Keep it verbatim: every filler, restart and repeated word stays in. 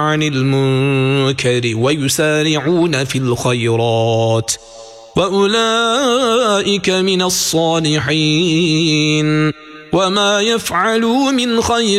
عن المنكر ويسارعون في الخيرات وأولئك من الصالحين وما يفعلوا من خير